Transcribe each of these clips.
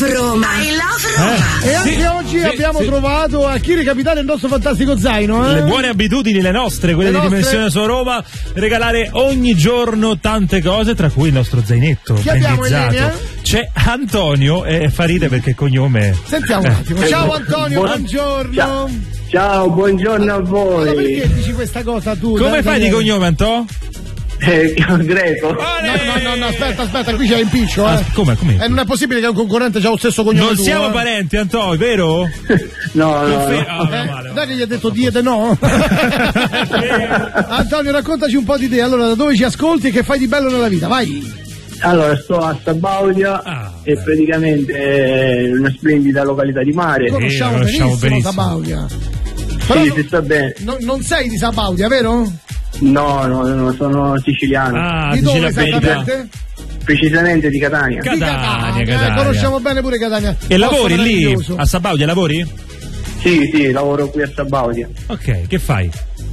love Roma. I love Roma. E anche oggi abbiamo trovato a chi recapitare il nostro fantastico zaino. Le buone abitudini, le nostre, quelle di Dimensione su Roma, regalare ogni giorno tante cose, tra cui il nostro zainetto. Chi abbiamo in linea? C'è Antonio e fa ridere perché cognome. Sentiamo un attimo. Ciao Antonio, buongiorno. Ciao, buongiorno a voi. Ma perché dici questa cosa tu? Come fai di cognome, Anto? Greco. No, aspetta, qui c'è impiccio, Come? Non è possibile che un concorrente ha lo stesso cognome Non tuo, siamo parenti, Anto, vero? No. Dai che gli ha detto diete no. Antonio, raccontaci un po' di te. Allora, da dove ci ascolti e che fai di bello nella vita? Vai. Allora, sto a Sabaudia e praticamente è una splendida località di mare. Conosciamo benissimo Sabaudia. Però si sta bene. Non sei di Sabaudia, vero? No, sono siciliano. Di dove esattamente? Precisamente di Catania. Catania. Conosciamo bene pure Catania. E lavori lì a Sabaudia, lavori? Sì, lavoro qui a Sabaudia. Ok, che fai?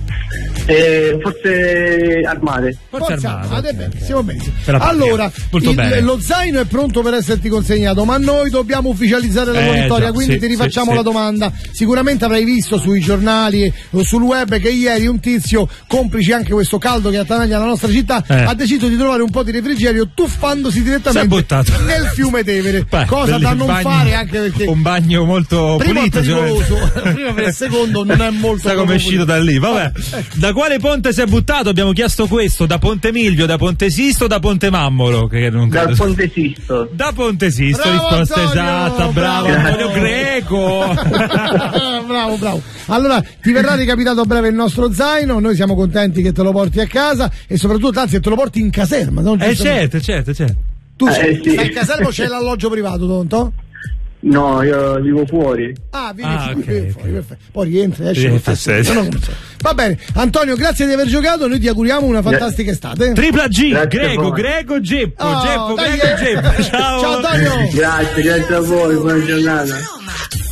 Forze armate. Forze armate, bene, siamo bene. Allora, lo zaino è pronto per esserti consegnato, ma noi dobbiamo ufficializzare la tua vittoria, quindi ti rifacciamo la domanda. Sicuramente avrai visto sui giornali o sul web che ieri un tizio, complice anche questo caldo che attanaglia la nostra città, ha deciso di trovare un po' di refrigerio tuffandosi direttamente nel fiume Tevere. Cosa da non fare, anche perché un bagno molto pulito, prima per il secondo non è molto come è uscito da lì. Vabbè. Da quale ponte si è buttato? Abbiamo chiesto questo. Da Ponte Milvio, da Ponte Sisto o da Ponte Mammolo? Dal Ponte Sisto. Da Ponte Sisto, bravo, risposta Antonio, esatta. Bravo Antonio Greco. bravo. Allora ti verrà ricapitato a breve il nostro zaino. Noi siamo contenti che te lo porti a casa e soprattutto, anzi, te lo porti in caserma. Certo. Tu stai in caserma o c'è l'alloggio privato, Tonto? No, io vivo fuori. Vivi fuori, perfetto. Poi rientri, esci. Va bene, Antonio, grazie di aver giocato. Noi ti auguriamo una fantastica estate. Tripla G, grazie Greco, Geppo. Ciao Antonio. Grazie a voi, buona giornata.